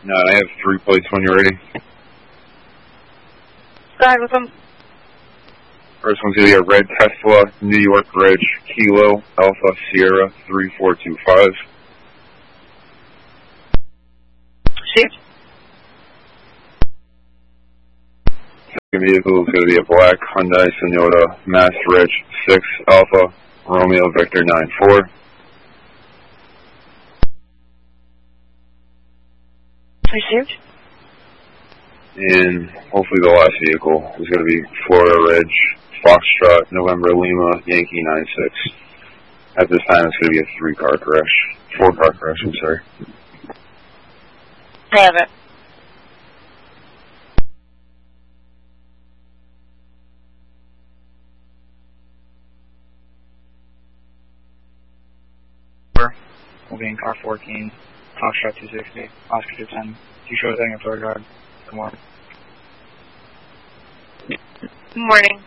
No, I have 3 plates when you're ready. Go ahead with them. First one's going to be a red Tesla, New York Ridge, Kilo, Alpha, Sierra, 3425. Received. Second vehicle is going to be a black Hyundai Sonata, Mass Ridge, 6, Alpha, Romeo Victor 94. Received. And hopefully the last vehicle is going to be Florida Ridge, Foxtrot, November Lima, Yankee 96. At this time, it's going to be a 4-car crash, I'm sorry. I have it. We'll be in car 14, Foxtrot 260, Oscar 210. Do you show us anything in Florida Guard? Good morning. Good morning.